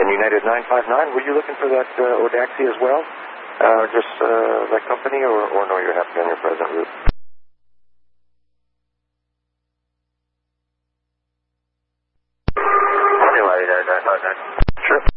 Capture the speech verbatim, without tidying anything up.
United nine five nine, were you looking for that uh, Audaxi as well? Uh, just uh, that company, or, or no, you're happy on your present?